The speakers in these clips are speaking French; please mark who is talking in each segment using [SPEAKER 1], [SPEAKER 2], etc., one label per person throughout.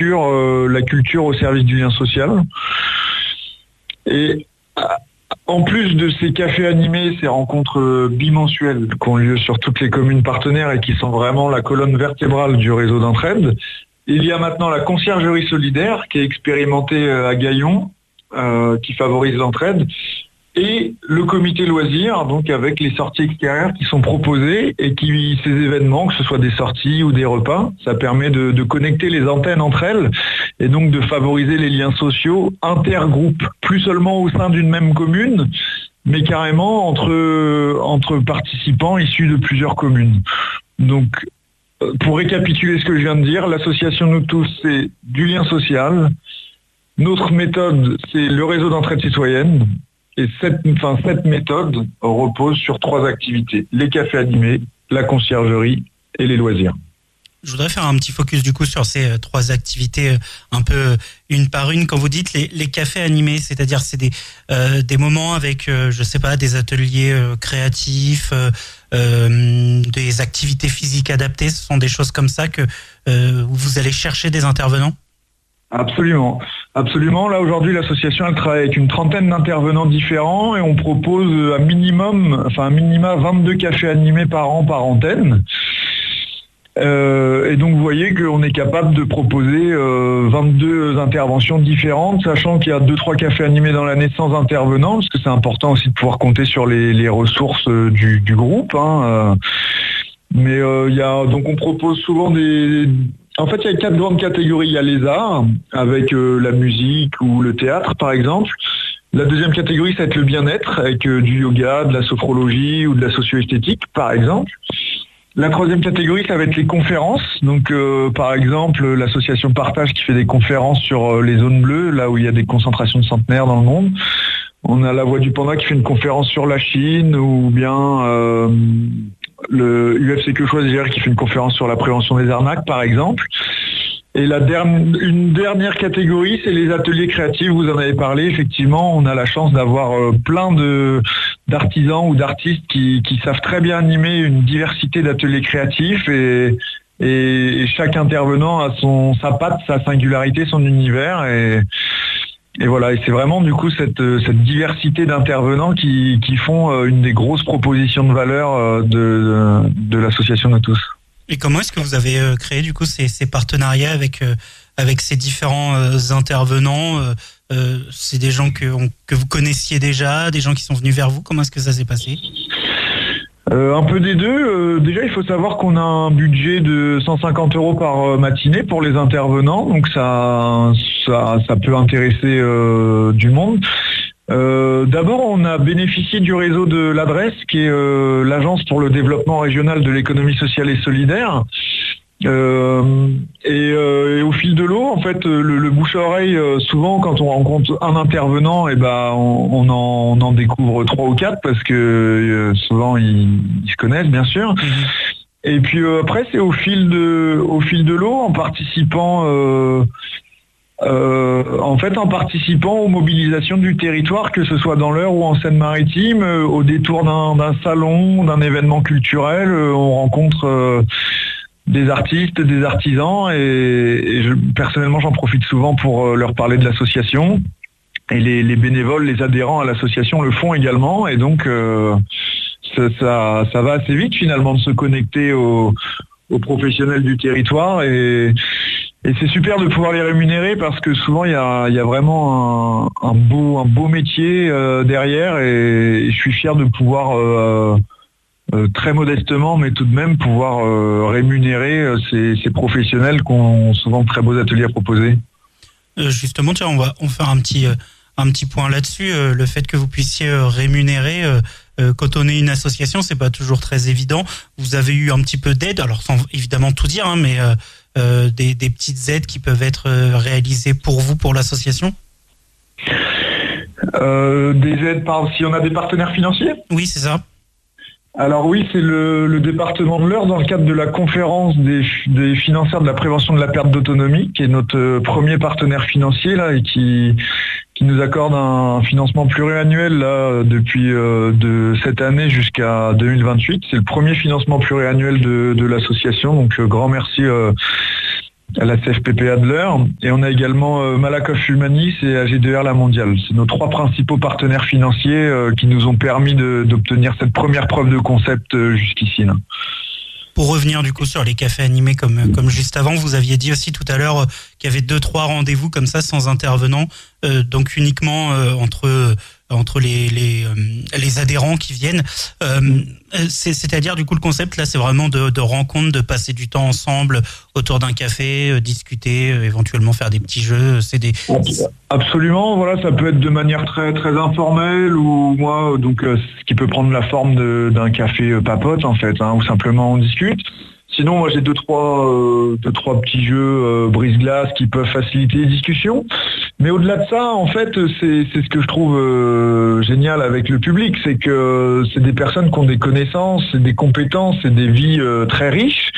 [SPEAKER 1] la culture au service du lien social. Et en plus de ces cafés animés, ces rencontres bimensuelles qui ont lieu sur toutes les communes partenaires et qui sont vraiment la colonne vertébrale du réseau d'entraide, il y a maintenant la conciergerie solidaire qui est expérimentée à Gaillon, qui favorise l'entraide, et le comité loisirs, donc avec les sorties extérieures qui sont proposées et ces événements, que ce soit des sorties ou des repas, ça permet de connecter les antennes entre elles et donc de favoriser les liens sociaux intergroupes, plus seulement au sein d'une même commune, mais carrément entre participants issus de plusieurs communes. Donc, pour récapituler ce que je viens de dire, l'association Nous Tous, c'est du lien social. Notre méthode, c'est le réseau d'entraide citoyenne. Et cette méthode repose sur 3 activités: les cafés animés, la conciergerie et les loisirs.
[SPEAKER 2] Je voudrais faire un petit focus du coup sur ces 3 activités un peu une par une. Quand vous dites les cafés animés, c'est-à-dire c'est des moments avec, je sais pas, des ateliers créatifs, des activités physiques adaptées. Ce sont des choses comme ça que vous allez chercher des intervenants?
[SPEAKER 1] Absolument. Absolument. Là, aujourd'hui, l'association, elle travaille avec une 30aine d'intervenants différents et on propose un minima 22 cafés animés par an par antenne. Et donc, vous voyez qu'on est capable de proposer 22 interventions différentes, sachant qu'il y a 2-3 cafés animés dans l'année sans intervenants, parce que c'est important aussi de pouvoir compter sur les ressources du groupe. Mais donc on propose souvent En fait, il y a 4 grandes catégories. Il y a les arts, avec la musique ou le théâtre, par exemple. La deuxième catégorie, ça va être le bien-être, avec du yoga, de la sophrologie ou de la socio-esthétique, par exemple. La troisième catégorie, ça va être les conférences. Donc, par exemple, l'association Partage qui fait des conférences sur les zones bleues, là où il y a des concentrations de centenaires dans le monde. On a la Voix du Panda qui fait une conférence sur la Chine, ou bien le UFC Que Choisir qui fait une conférence sur la prévention des arnaques, par exemple. Et une dernière catégorie, c'est les ateliers créatifs. Vous en avez parlé, effectivement. On a la chance d'avoir plein d'artisans ou d'artistes qui savent très bien animer une diversité d'ateliers créatifs et chaque intervenant a sa patte, sa singularité, son univers et voilà. Et c'est vraiment du coup cette diversité d'intervenants qui font une des grosses propositions de valeur de l'association Nous Tous.
[SPEAKER 2] Et comment est-ce que vous avez créé du coup ces partenariats avec ces différents intervenants? C'est des gens que vous connaissiez déjà, des gens qui sont venus vers vous. Comment est-ce que ça s'est passé?
[SPEAKER 1] Un peu des deux. Déjà, il faut savoir qu'on a un budget de 150 € par matinée pour les intervenants, donc ça peut intéresser du monde. D'abord, on a bénéficié du réseau de l'Adresse, qui est l'agence pour le développement régional de l'économie sociale et solidaire. Et au fil de l'eau, en fait, le bouche à oreille, souvent quand on rencontre un intervenant, on en découvre 3 ou 4 parce que souvent ils se connaissent, bien sûr. Et puis après, c'est au fil de l'eau, en participant aux mobilisations du territoire, que ce soit dans l'Eure ou en Seine-Maritime, au détour d'un salon, d'un événement culturel, on rencontre des artistes, des artisans, et personnellement j'en profite souvent pour leur parler de l'association. Et les bénévoles, les adhérents à l'association le font également, et donc ça va assez vite finalement de se connecter aux professionnels du territoire, et c'est super de pouvoir les rémunérer parce que souvent il y a vraiment un beau métier derrière, et je suis fier de pouvoir très modestement, mais tout de même pouvoir rémunérer ces professionnels qui ont souvent de très beaux ateliers à proposer.
[SPEAKER 2] Justement, tiens, on va faire un petit point là-dessus. Le fait que vous puissiez rémunérer quand on est une association, c'est pas toujours très évident. Vous avez eu un petit peu d'aide, alors sans évidemment tout dire, mais des petites aides qui peuvent être réalisées pour vous, pour l'association.
[SPEAKER 1] Des aides si on a des partenaires financiers?
[SPEAKER 2] Oui, c'est ça.
[SPEAKER 1] Alors oui, c'est le département de l'Eure, dans le cadre de la conférence des financières de la prévention de la perte d'autonomie, qui est notre premier partenaire financier là, et qui nous accorde un financement pluriannuel là, depuis de cette année jusqu'à 2028. C'est le premier financement pluriannuel de l'association, donc grand merci à la CFPP Adler, et on a également Malakoff Humanis et AG2R La Mondiale. C'est nos 3 principaux partenaires financiers qui nous ont permis d'obtenir cette première preuve de concept jusqu'ici. Là.
[SPEAKER 2] Pour revenir du coup sur les cafés animés comme juste avant, vous aviez dit aussi tout à l'heure qu'il y avait 2-3 rendez-vous comme ça sans intervenants, donc uniquement entre les adhérents qui viennent. C'est-à-dire du coup le concept là, c'est vraiment de rencontre, de passer du temps ensemble autour d'un café, discuter, éventuellement faire des petits jeux.
[SPEAKER 1] Absolument, voilà, ça peut être de manière très très informelle ou ce qui peut prendre la forme d'un café papote en fait, ou simplement on discute. Sinon, moi j'ai deux trois petits jeux brise-glace qui peuvent faciliter les discussions. Mais au-delà de ça, en fait, c'est ce que je trouve génial avec le public, c'est que c'est des personnes qui ont des connaissances, des compétences et des vies très riches.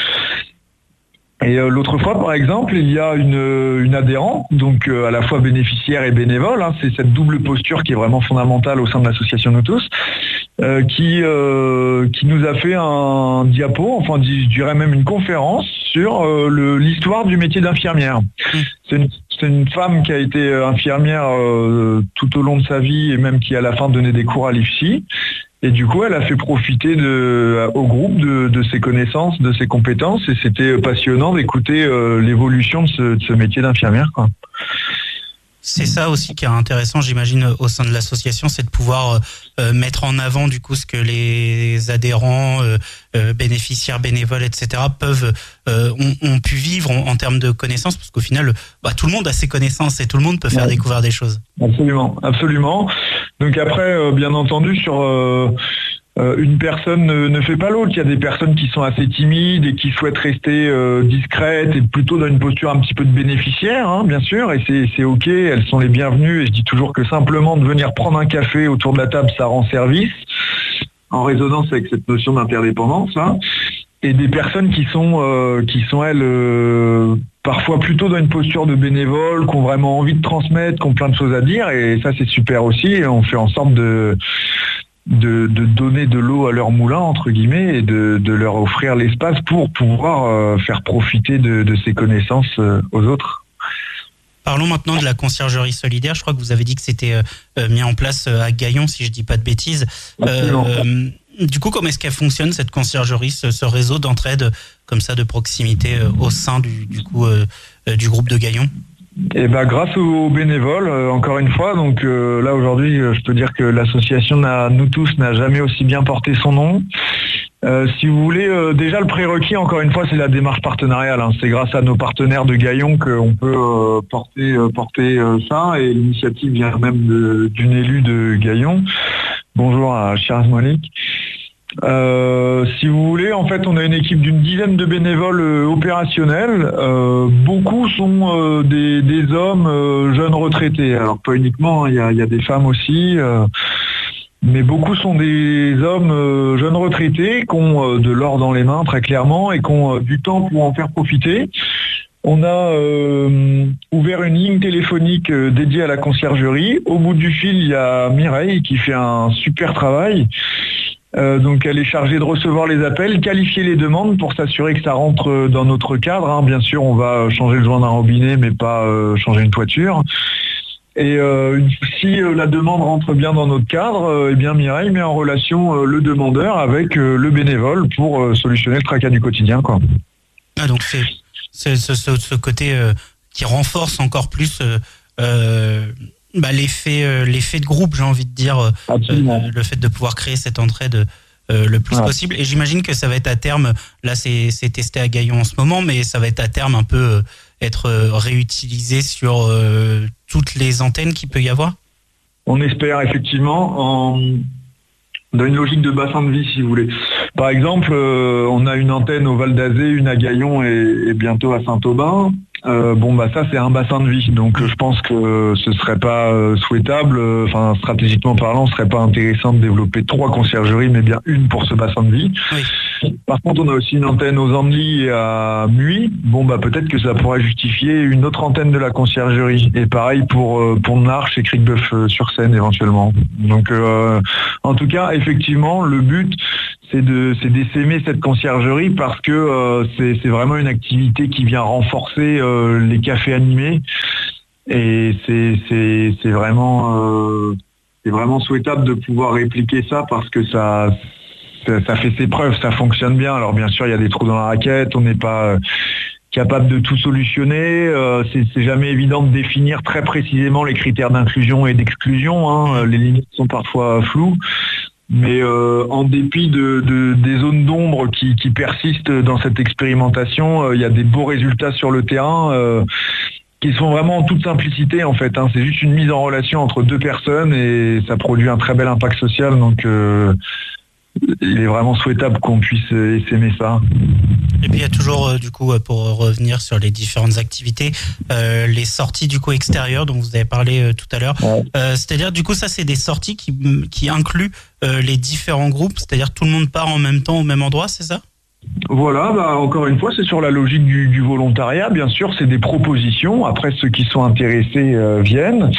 [SPEAKER 1] Et l'autre fois, par exemple, il y a une adhérente, donc à la fois bénéficiaire et bénévole, c'est cette double posture qui est vraiment fondamentale au sein de l'association Nous Tous, qui nous a fait un diapo, enfin je dirais même une conférence sur l'histoire du métier d'infirmière. C'est une femme qui a été infirmière tout au long de sa vie et même qui à la fin donnait des cours à l'IFSI. Et du coup, elle a fait profiter au groupe de ses connaissances, de ses compétences, et c'était passionnant d'écouter l'évolution de ce métier d'infirmière, quoi.
[SPEAKER 2] C'est ça aussi qui est intéressant, j'imagine, au sein de l'association, c'est de pouvoir mettre en avant du coup ce que les adhérents, bénéficiaires, bénévoles, etc. ont pu vivre en termes de connaissances, parce qu'au final, tout le monde a ses connaissances et tout le monde peut faire découvrir des choses.
[SPEAKER 1] Absolument, absolument. Donc après, bien entendu, sur une personne ne fait pas l'autre. Il y a des personnes qui sont assez timides et qui souhaitent rester discrètes et plutôt dans une posture un petit peu de bénéficiaire, bien sûr, et c'est ok, elles sont les bienvenues, et je dis toujours que simplement de venir prendre un café autour de la table, ça rend service, en résonance avec cette notion d'interdépendance, et des personnes qui sont elles parfois plutôt dans une posture de bénévole, qui ont vraiment envie de transmettre, qui ont plein de choses à dire, et ça c'est super aussi, et on fait en sorte de donner de l'eau à leur moulin, entre guillemets, et de leur offrir l'espace pour pouvoir faire profiter de ces connaissances aux autres.
[SPEAKER 2] Parlons maintenant de la conciergerie solidaire. Je crois que vous avez dit que c'était mis en place à Gaillon, si je dis pas de bêtises. Du coup, comment est-ce qu'elle fonctionne, cette conciergerie, ce réseau d'entraide comme ça de proximité au sein du groupe de Gaillon?
[SPEAKER 1] Et grâce aux bénévoles, encore une fois, donc là aujourd'hui, je peux dire que l'association Nous Tous n'a jamais aussi bien porté son nom. Si vous voulez, déjà le prérequis, encore une fois, c'est la démarche partenariale. C'est grâce à nos partenaires de Gaillon qu'on peut porter ça, et l'initiative vient même d'une élue de Gaillon. Bonjour à Shiraz Malik. Si vous voulez, en fait, on a une équipe d'une dizaine de bénévoles opérationnels. Beaucoup sont des hommes jeunes retraités. Alors pas uniquement, il y a des femmes aussi, mais beaucoup sont des hommes jeunes retraités qui ont de l'or dans les mains, très clairement, et qui ont du temps pour en faire profiter. On a ouvert une ligne téléphonique dédiée à la conciergerie. Au bout du fil, il y a Mireille qui fait un super travail. Donc elle est chargée de recevoir les appels, qualifier les demandes pour s'assurer que ça rentre dans notre cadre. Bien sûr, on va changer le joint d'un robinet, mais pas changer une toiture. Et si la demande rentre bien dans notre cadre, Mireille met en relation le demandeur avec le bénévole pour solutionner le tracas du quotidien, quoi.
[SPEAKER 2] Donc c'est ce côté qui renforce encore plus l'effet de groupe, j'ai envie de dire, le fait de pouvoir créer cette entraide le plus possible. Et j'imagine que ça va être à terme, là c'est testé à Gaillon en ce moment, mais ça va être à terme un peu être réutilisé sur toutes les antennes qu'il peut y avoir.
[SPEAKER 1] On espère effectivement, dans une logique de bassin de vie, si vous voulez. Par exemple, on a une antenne au Val d'Azé, une à Gaillon et bientôt à Saint-Aubin. Ça c'est un bassin de vie, donc je pense que ce serait pas souhaitable, stratégiquement parlant, ce serait pas intéressant de développer 3 conciergeries, mais bien une pour ce bassin de vie.
[SPEAKER 2] Oui.
[SPEAKER 1] Par contre, on a aussi une antenne aux Andelys et à Muy. Bon, peut-être que ça pourrait justifier une autre antenne de la conciergerie. Et pareil pour Pont-de-l'Arche et Cricbeuf-sur-Seine éventuellement. Donc, en tout cas, effectivement, le but, c'est d'essaimer cette conciergerie parce que c'est vraiment une activité qui vient renforcer les cafés animés. Et c'est vraiment souhaitable de pouvoir répliquer ça parce que ça fait ses preuves, ça fonctionne bien. Alors bien sûr, il y a des trous dans la raquette, on n'est pas capable de tout solutionner. C'est jamais évident de définir très précisément les critères d'inclusion et d'exclusion. Les limites sont parfois floues. Mais en dépit des zones d'ombre qui persistent dans cette expérimentation, il y a des beaux résultats sur le terrain qui sont vraiment en toute simplicité en fait. C'est juste une mise en relation entre deux personnes et ça produit un très bel impact social. Donc il est vraiment souhaitable qu'on puisse essaimer ça.
[SPEAKER 2] Et puis il y a toujours, du coup, pour revenir sur les différentes activités, les sorties du coup extérieures dont vous avez parlé tout à l'heure. Ouais. C'est-à-dire, du coup, ça, c'est des sorties qui incluent les différents groupes, c'est-à-dire tout le monde part en même temps au même endroit, c'est ça ?
[SPEAKER 1] Voilà, encore une fois, c'est sur la logique du volontariat. Bien sûr, c'est des propositions. Après, ceux qui sont intéressés viennent.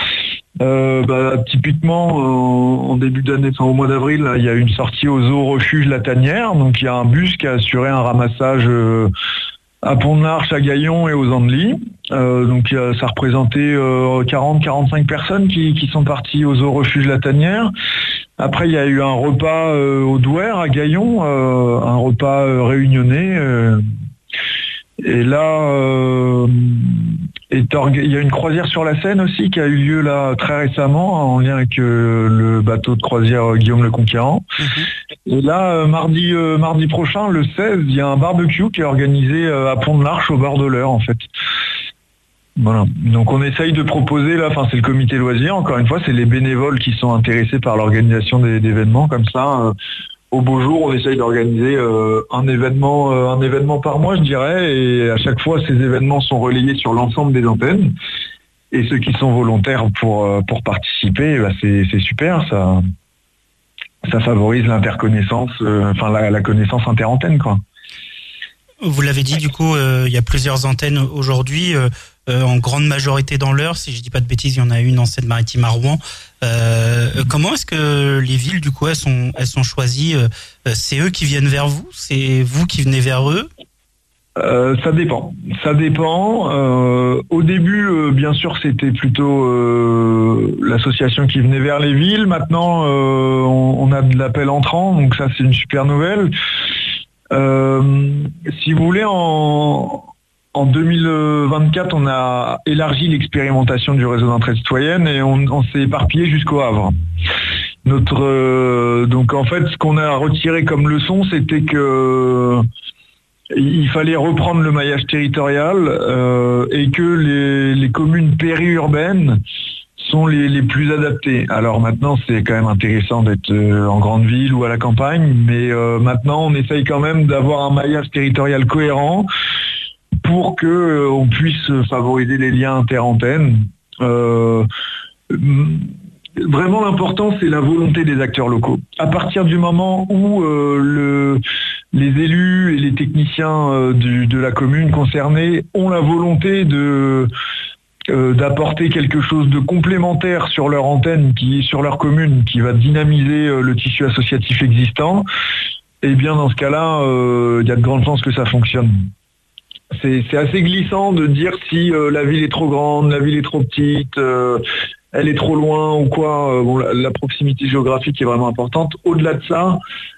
[SPEAKER 1] Typiquement, en début d'année, au mois d'avril, là, il y a une sortie au zoo refuge La Tanière. Donc, il y a un bus qui a assuré un ramassage à Pont-de-l'Arche, à Gaillon et aux Andelys. Donc, ça représentait 40-45 personnes qui sont parties au zoo refuge La Tanière. Après, il y a eu un repas au Douer, à Gaillon, un repas réunionnais. Et là, il y a une croisière sur la Seine aussi qui a eu lieu là très récemment en lien avec le bateau de croisière Guillaume le Conquérant. Et là, mardi prochain, le 16, il y a un barbecue qui est organisé à Pont-de-l'Arche au bord de l'Eure en fait. Voilà. Donc on essaye de proposer là, c'est le comité loisir, encore une fois, c'est les bénévoles qui sont intéressés par l'organisation d'événements comme ça. Au beau jour, on essaye d'organiser un événement par mois, je dirais, et à chaque fois, ces événements sont relayés sur l'ensemble des antennes. Et ceux qui sont volontaires pour participer, c'est super, ça favorise l'interconnaissance, la connaissance interantenne, quoi.
[SPEAKER 2] Vous l'avez dit, du coup, il y a plusieurs antennes aujourd'hui, en grande majorité dans l'Eure. Si je dis pas de bêtises, il y en a une en Seine-Maritime à Rouen. Comment est-ce que les villes, du coup, elles sont choisies? C'est eux qui viennent vers vous? C'est vous qui venez vers eux?
[SPEAKER 1] Ça dépend. Au début, bien sûr, c'était plutôt l'association qui venait vers les villes. Maintenant, on a de l'appel entrant, donc ça, c'est une super nouvelle. Si vous voulez, en 2024, on a élargi l'expérimentation du réseau d'entraide citoyenne et on s'est éparpillé jusqu'au Havre. Donc en fait, ce qu'on a retiré comme leçon, c'était que il fallait reprendre le maillage territorial et que les communes périurbaines sont les plus adaptées. Alors maintenant, c'est quand même intéressant d'être en grande ville ou à la campagne, mais maintenant, on essaye quand même d'avoir un maillage territorial cohérent pour que on puisse favoriser les liens interantennes. Vraiment, l'important, c'est la volonté des acteurs locaux. À partir du moment où les élus et les techniciens de la commune concernée ont la volonté d'apporter quelque chose de complémentaire sur leur antenne, sur leur commune, qui va dynamiser le tissu associatif existant, et bien dans ce cas-là, il y a de grandes chances que ça fonctionne. C'est assez glissant de dire si la ville est trop grande, la ville est trop petite, elle est trop loin ou quoi. La proximité géographique est vraiment importante. Au-delà de ça,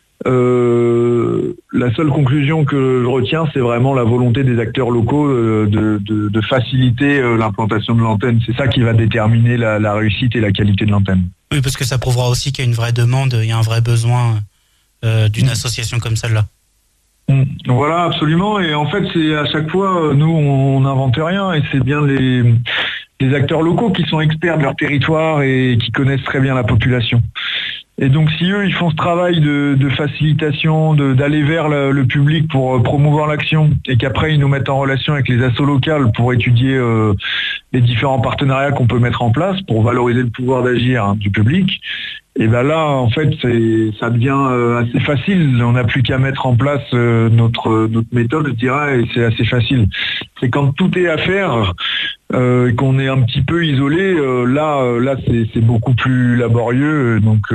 [SPEAKER 1] la seule conclusion que je retiens, c'est vraiment la volonté des acteurs locaux de faciliter l'implantation de l'antenne. C'est ça qui va déterminer la réussite et la qualité de l'antenne.
[SPEAKER 2] Oui, parce que ça prouvera aussi qu'il y a une vraie demande, il y a un vrai besoin d'une association comme celle-là.
[SPEAKER 1] Voilà, absolument. Et en fait, c'est à chaque fois, nous, on n'invente rien et c'est bien les acteurs locaux qui sont experts de leur territoire et qui connaissent très bien la population. Et donc si eux, ils font ce travail de facilitation, d'aller vers le public pour promouvoir l'action et qu'après ils nous mettent en relation avec les assos locales pour étudier les différents partenariats qu'on peut mettre en place pour valoriser le pouvoir d'agir du public. Et ben là, en fait, ça devient assez facile. On n'a plus qu'à mettre en place notre méthode, je dirais, et c'est assez facile. C'est quand tout est à faire, qu'on est un petit peu isolé, là, c'est beaucoup plus laborieux. Donc,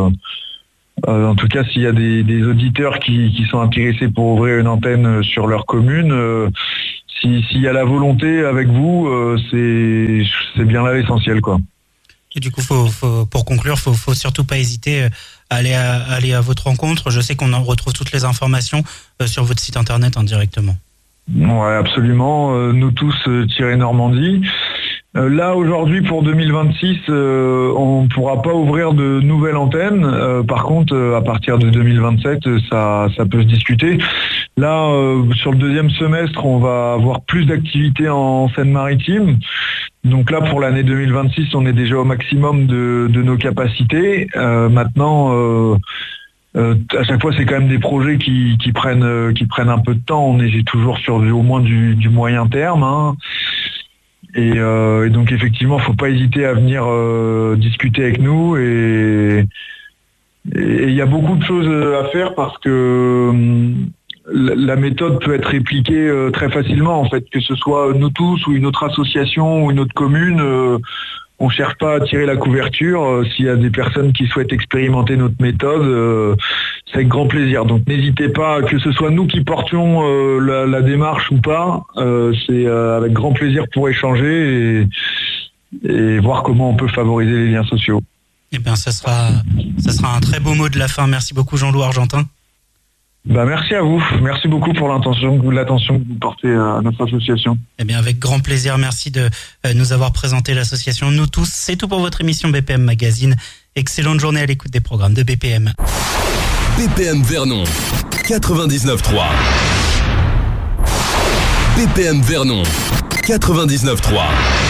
[SPEAKER 1] en tout cas, s'il y a des auditeurs qui sont intéressés pour ouvrir une antenne sur leur commune, s'il y a la volonté avec vous, c'est bien là l'essentiel, quoi.
[SPEAKER 2] Et du coup, pour conclure, faut surtout pas hésiter à aller à votre rencontre. Je sais qu'on en retrouve toutes les informations sur votre site internet directement.
[SPEAKER 1] Ouais, absolument. Nous tous-Normandie. Là, aujourd'hui, pour 2026, on ne pourra pas ouvrir de nouvelles antennes. Par contre, à partir de 2027, ça peut se discuter. Là, sur le deuxième semestre, on va avoir plus d'activités en Seine-Maritime. Donc là, pour l'année 2026, on est déjà au maximum de nos capacités. Maintenant, à chaque fois, c'est quand même des projets qui prennent un peu de temps. On est toujours sur au moins du moyen terme, hein. Et donc effectivement, faut pas hésiter à venir discuter avec nous. Et il y a beaucoup de choses à faire parce que la méthode peut être répliquée très facilement, en fait, que ce soit nous tous ou une autre association ou une autre commune. On cherche pas à tirer la couverture. S'il y a des personnes qui souhaitent expérimenter notre méthode, c'est avec grand plaisir. Donc n'hésitez pas, que ce soit nous qui portions la démarche ou pas, c'est avec grand plaisir pour échanger et voir comment on peut favoriser les liens sociaux.
[SPEAKER 2] Eh bien, ça sera un très beau mot de la fin. Merci beaucoup, Jean-Loup Argentin.
[SPEAKER 1] Merci à vous. Merci beaucoup pour l'attention que vous portez à notre association.
[SPEAKER 2] Eh bien, avec grand plaisir. Merci de nous avoir présenté l'association Nous Tous. C'est tout pour votre émission BPM Magazine. Excellente journée à l'écoute des programmes de BPM.
[SPEAKER 3] BPM Vernon 99.3. BPM Vernon 99.3.